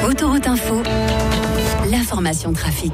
Autoroute Info, l'information trafic.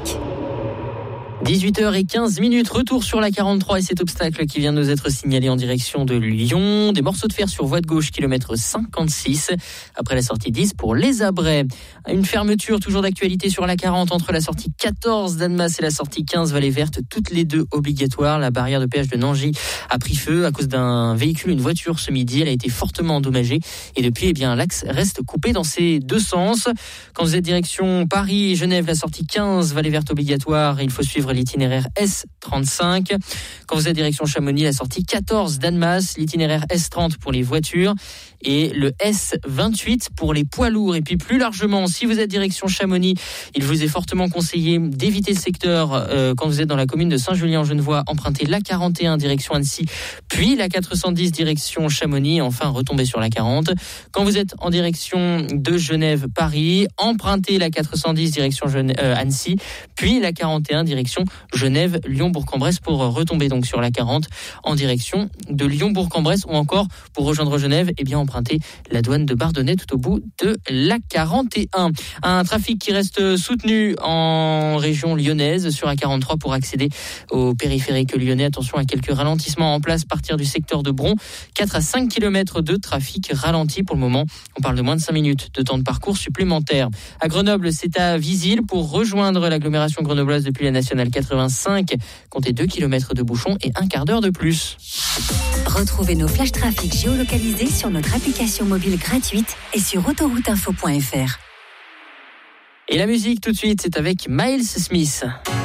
18h15, retour sur la 43 et cet obstacle qui vient de nous être signalé en direction de Lyon. Des morceaux de fer sur voie de gauche, kilomètre 56, après la sortie 10 pour Les Abrets. Une fermeture toujours d'actualité sur la 40 entre la sortie 14 d'Annemasse et la sortie 15 Vallée Verte, toutes les deux obligatoires. La barrière de péage de Nangy a pris feu à cause d'un véhicule, une voiture ce midi. Elle a été fortement endommagée et depuis, l'axe reste coupé dans ces deux sens. Quand vous êtes direction Paris et Genève, la sortie 15 Vallée Verte obligatoire, il faut suivre l'itinéraire S35. Quand vous êtes direction Chamonix, la sortie 14 d'Annemasse, l'itinéraire S30 pour les voitures et le S28 pour les poids lourds. Et puis plus largement, si vous êtes direction Chamonix, il vous est fortement conseillé d'éviter le secteur quand vous êtes dans la commune de Saint-Julien-en-Genevois, empruntez la 41 direction Annecy, puis la 410 direction Chamonix, et enfin retomber sur la 40. Quand vous êtes en direction de Genève-Paris, empruntez la 410 direction Annecy, puis la 41 direction Genève-Lyon-Bourg-en-Bresse pour retomber donc sur la 40 en direction de Lyon-Bourg-en-Bresse, ou encore pour rejoindre Genève, empruntez la douane de Bardonnay tout au bout de la 41. Un trafic qui reste soutenu en région lyonnaise sur la 43 pour accéder au périphérique lyonnais. Attention à quelques ralentissements en place à partir du secteur de Bron. 4 à 5 km de trafic ralenti pour le moment. On parle de moins de 5 minutes de temps de parcours supplémentaire. À Grenoble, c'est à Visil pour rejoindre l'agglomération grenobloise depuis la nationale 85. Comptez 2 km de bouchons et un quart d'heure de plus. Retrouvez nos flashs trafic géolocalisés sur notre application mobile gratuite et sur autorouteinfo.fr. Et la musique tout de suite, c'est avec Miles Smith.